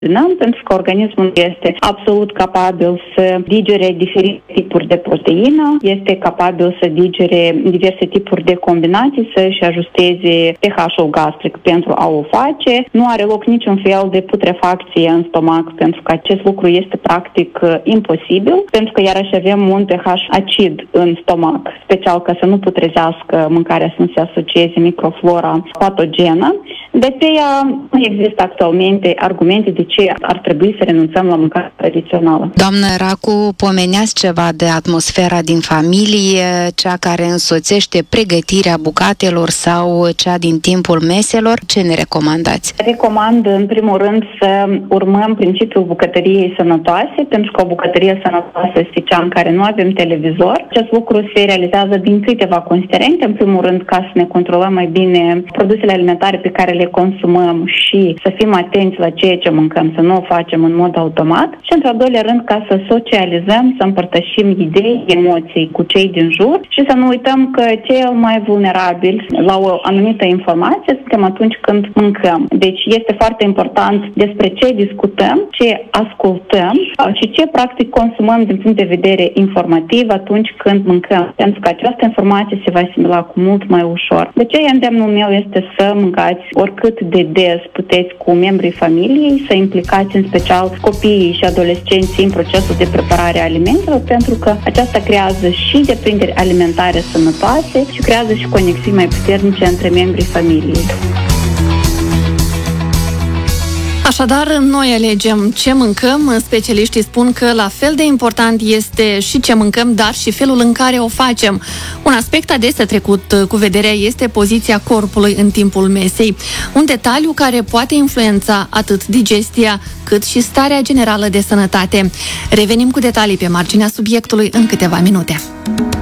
pentru că organismul este absolut capabil să digere diferite tipuri de proteină, este capabil să digere diverse tipuri de combinații, să-și ajusteze pH-ul gastric pentru a o face. Nu are loc niciun fel de putrefacție în stomac, pentru că acest lucru este practic imposibil, pentru că iarăși avem un pH acid în stomac, special ca să nu putrezească mâncarea, să nu se asocieze microflora patogenă. De aceea nu există actualmente argumente de ce ar trebui să renunțăm la mâncarea tradițională. Doamnă Racu, pomeneați ceva de atmosfera din familie, cea care însoțește pregătirea bucatelor sau cea din timpul meselor. Ce ne recomandați? Recomand, în primul rând, să urmăm principiul bucătăriei sănătoase, pentru că o bucătărie sănătoasă este cea în care nu avem televizor. Acest lucru se realizează din câteva considerente. În primul rând, ca să ne controlăm mai bine produsele alimentare pe care le consumăm și să fim atenți la ceea ce mâncăm, să nu o facem în mod automat. Și, într-al doilea rând, ca să socializăm, să împărtășim idei, emoții cu cei din jur și să nu uităm că cel mai vulnerabil la o anumită informație suntem atunci când mâncăm. Deci este foarte important despre ce discutăm, ce ascultăm și ce practic consumăm din punct de vedere informativ atunci când mâncăm. Pentru că această informație se va asimila cu mult mai ușor. De aceea îndemnul meu este să mâncați oricât de des puteți cu membrii familiei, să implicați în special copiii și adolescenții în procesul de preparare a alimentelor, pentru că aceasta creează și deprinderi alimentare sănătoase și creează și conexiuni mai puternice între membrii familiei. Așadar, noi alegem ce mâncăm. Specialiștii spun că la fel de important este și ce mâncăm, dar și felul în care o facem. Un aspect adesea trecut cu vederea este poziția corpului în timpul mesei. Un detaliu care poate influența atât digestia, cât și starea generală de sănătate. Revenim cu detalii pe marginea subiectului în câteva minute.